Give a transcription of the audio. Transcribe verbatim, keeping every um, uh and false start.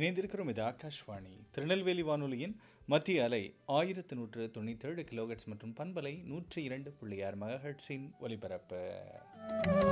இணைந்திருக்கிறோம். இது ஆகாஷ்வாணி திருநெல்வேலி வானொலியின் மத்திய அலை ஆயிரத்து நூற்று தொண்ணூற்றி ஏழு கிலோஹெட்ஸ் மற்றும் பண்பலை நூற்றி இரண்டு புள்ளி ஆறு மெகாஹெட்ஸின் ஒலிபரப்பு.